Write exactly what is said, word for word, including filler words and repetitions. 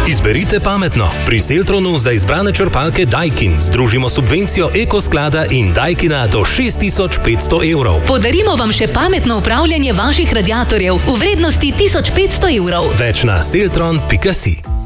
Izberite pametno. Pri Seltronu za izbrane črpalke Daikin združimo subvencijo Ekosklada in Daikina do šest tisoč petsto evrov. Podarimo vam še pametno upravljanje vaših radiatorjev v vrednosti tisoč petsto evrov. Več na seltron pika si.